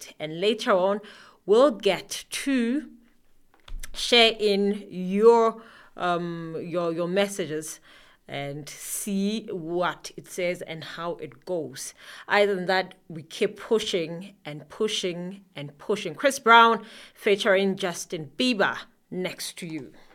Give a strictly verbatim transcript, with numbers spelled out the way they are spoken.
it. And later on, we'll get to share in your um your your messages and see what it says and how it goes. Other than that, we keep pushing and pushing and pushing. Chris Brown featuring Justin Bieber, Next to You.